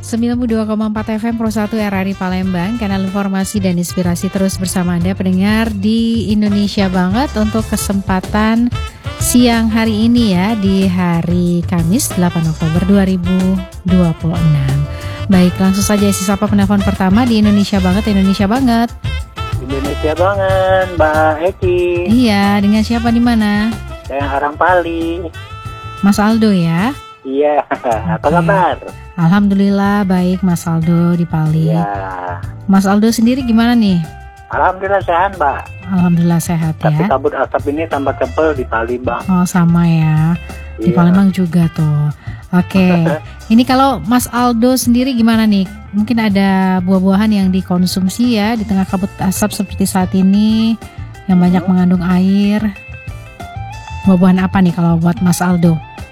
92,4 FM Pro 1 RRI Palembang, kanal informasi dan inspirasi terus bersama Anda pendengar di Indonesia Banget untuk kesempatan siang hari ini ya, di hari Kamis 8 Oktober 2026. Baik, langsung saja isi sapa penelpon pertama di Indonesia Banget. Indonesia Banget. Indonesia Banget, Mbak Eki. Iya, dengan siapa di mana? Saya Harangpali. Mas Aldo ya? Iya, apa kabar? Alhamdulillah baik Mas Aldo di Pali. Iya. Mas Aldo sendiri gimana nih? Alhamdulillah sehat, Mbak. Alhamdulillah sehat Tapi ya. kabut asap ini tambah tebal di Palembang. Oh sama ya. Di Iya. Palembang juga tuh. Oke. Ini kalau Mas Aldo sendiri gimana nih? Mungkin ada buah-buahan yang dikonsumsi ya di tengah kabut asap seperti saat ini yang banyak mengandung air. Buah-buahan apa nih kalau buat Mas Aldo?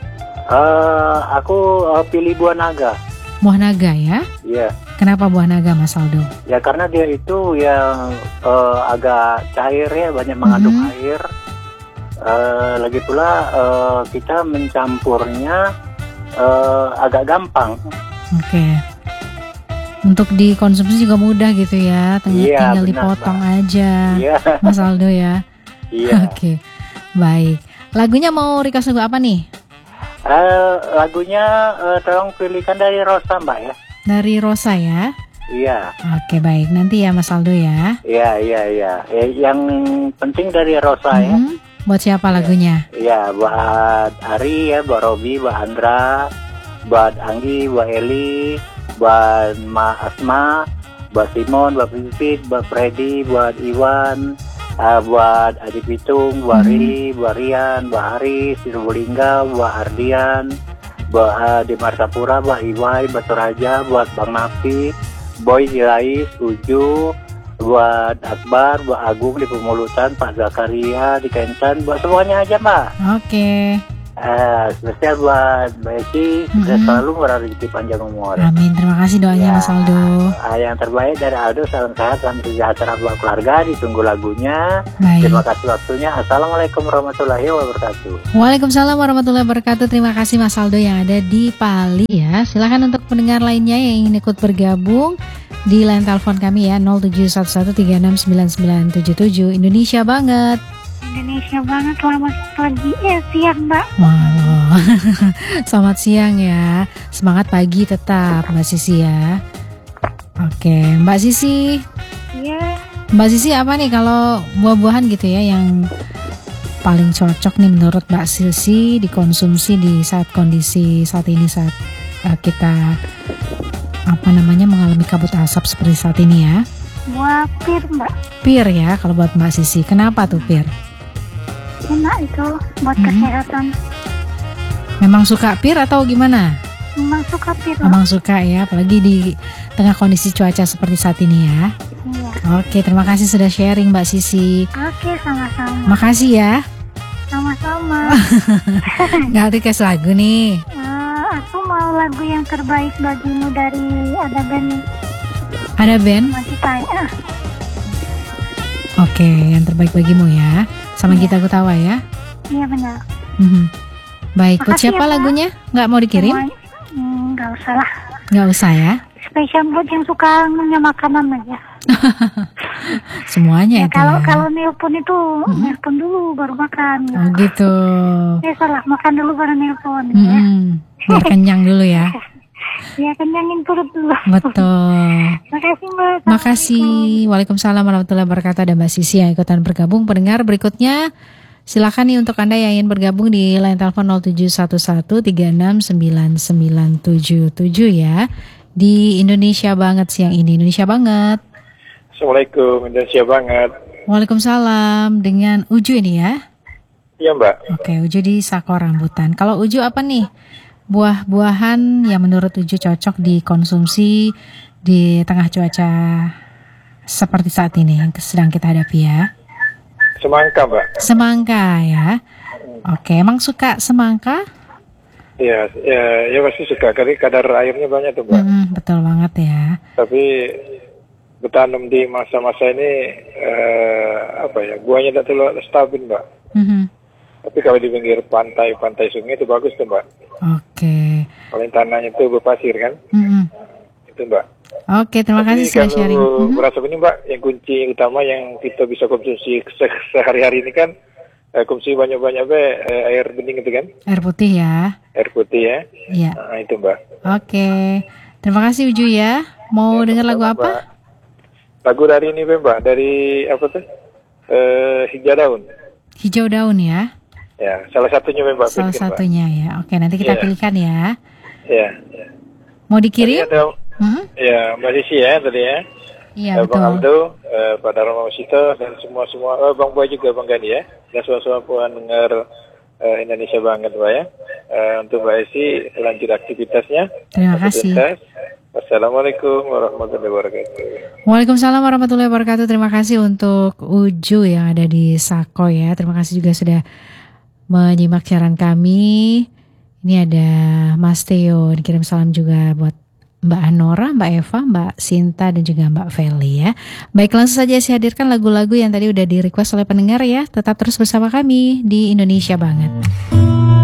Aku pilih buah naga. Buah naga ya? Iya. Kenapa buah naga Mas Aldo? Ya karena dia itu yang agak cair ya, banyak mengandung air. Lagi pula kita mencampurnya agak gampang. Oke. Untuk dikonsumsi juga mudah gitu ya, Iya, tinggal benar, dipotong Mbak. aja, Iya. Mas Aldo ya. Iya. Oke, baik. Lagunya mau request lagu apa nih? Lagunya tolong pilihkan dari Rosa, Mbak ya. Dari Rosa ya. Iya. Oke, baik. Nanti ya Mas Aldo ya. Iya. Yang penting dari Rosa ya. Buat siapa lagunya? Iya, buat Ari ya, buat Robi, buat Andra, buat Anggi, buat Eli, buat Ma Asma, buat Simon, buat Pipit, buat Freddy, buat Iwan, buat Adi Pitung, buat Riri, buat Rian, buat Haris, Sirbolingga, buat Ardian, buat Demar Sapura, buat Iwai, buat Toraja, buat Bang Nafi, Boy Dilais, Uju, buat Akbar, buat Agung di Pemulutan, Pak Zakaria di Kencan, buat semuanya aja Mbak. Oke. Spesial buat Mbak Eki, selalu berada di panjang umur. Amin. Terima kasih doanya Mas Aldo. Yang terbaik dari Aldo, salam sehat, salam sejahtera buat keluarga, ditunggu lagunya. Baik. Terima kasih waktunya. Assalamualaikum warahmatullahi wabarakatuh. Waalaikumsalam warahmatullahi wabarakatuh. Terima kasih Mas Aldo yang ada di Pali ya. Silakan untuk pendengar lainnya yang ingin ikut bergabung di line telepon kami ya, 0711369977. Indonesia Banget. Indonesia Banget, selamat pagi, siang Mbak. Wow. Selamat siang ya. Semangat pagi tetap Mbak Sisi ya. Oke, Mbak Sisi. Iya. Mbak Sisi apa nih kalau buah-buahan gitu ya yang paling cocok nih menurut Mbak Sisi dikonsumsi di saat kondisi saat ini, saat kita mengalami kabut asap seperti saat ini ya? Buah pir Mbak. Pir ya kalau buat Mbak Sisi. Kenapa tuh pir? Enak itu buat kesehatan. Memang suka pir atau gimana? Memang suka pir. Memang suka ya, apalagi di tengah kondisi cuaca seperti saat ini ya. Iya. Oke, terima kasih sudah sharing Mbak Sisi. Oke, sama-sama. Makasih ya. Sama-sama. Nggak request lagu nih. Aku mau lagu yang terbaik bagimu dari ada band Ada band? masih tanya. Oke, yang terbaik bagimu ya. Sama Gita Gutawa ya. Iya benar. Baik, buat Makasih siapa ya, Pak. lagunya? Nggak mau dikirim? Nggak usah lah. Nggak usah ya. Spesial buat yang suka ngunyah makanan aja. Semuanya Ya itu kalau ya. kalau nelpon itu nelpon dulu baru makan. Oh gitu. Salah, makan dulu baru nelpon. Ya. Biar kenyang dulu ya. Ya, kenyangin perut dulu. Betul. Makasih Mbak. Makasih. Waalaikumsalam warahmatullahi wabarakatuh. Ada Mbak Sisi yang ikutan bergabung. Pendengar berikutnya silakan nih untuk Anda yang ingin bergabung di line telepon 0711369977 ya. Di Indonesia Banget siang ini. Indonesia Banget. Assalamualaikum, Indonesia Banget. Waalaikumsalam. Dengan Uju ini ya. Iya Mbak. Oke, Uju di Sako Rambutan. Kalau Uju apa nih? Buah-buahan yang menurut Uju cocok dikonsumsi di tengah cuaca seperti saat ini yang sedang kita hadapi ya. Semangka Mbak. Semangka ya. Oke, emang suka semangka? Ya pasti suka, karena kadar airnya banyak tuh Mbak. Betul banget ya. Tapi bertanam di masa-masa ini buahnya tidak terlalu stabil Mbak. Tapi kalau di pinggir pantai sungai itu bagus tuh Mbak. Oke. Kalau tanahnya itu berpasir kan. Itu Mbak. Oke, terima kasih sudah sharing. Kalau berasap ini Mbak, yang kunci utama yang kita bisa konsumsi sehari-hari ini kan konsumsi banyak-banyak air bening itu kan? Air putih ya. Air putih ya. Iya. Nah, itu Mbak. Oke. Terima kasih Uju ya. Mau dengar lagu apa? Mbak. Lagu dari ini Mbak, dari apa tuh? Hijau Daun. Hijau Daun ya. Ya, salah satunya Mbak. Salah satunya ya. Oke, nanti kita pilihkan ya. Ya. Mau dikirim? Ya, Mbak Sisi ya tadi ya. Iya, betul. Bang Aldo, Pak Darma Masito, dan semua Bang Boy juga Bang Gani ya. Dan semua pendengar Indonesia banget Mbak ya. Untuk Mbak Esi lanjut aktivitasnya. Terima kasih. Assalamualaikum warahmatullahi wabarakatuh. Waalaikumsalam warahmatullahi wabarakatuh. Terima kasih untuk Uju yang ada di Sako ya. Terima kasih juga sudah menyimak siaran kami. Ini ada Mas Theo, dikirim salam juga buat Mbak Anora, Mbak Eva, Mbak Sinta, dan juga Mbak Feli ya. Baik, langsung saja saya hadirkan lagu-lagu yang tadi udah di request oleh pendengar ya. Tetap terus bersama kami di Indonesia Banget.